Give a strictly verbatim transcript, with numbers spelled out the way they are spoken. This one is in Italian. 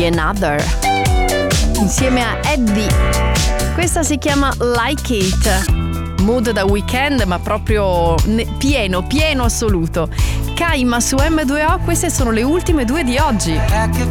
di Another insieme a Eddie. Questa si chiama Like It. Mood da weekend, ma proprio pieno, pieno assoluto. Kaima su emme due o, queste sono le ultime due di oggi. Pack of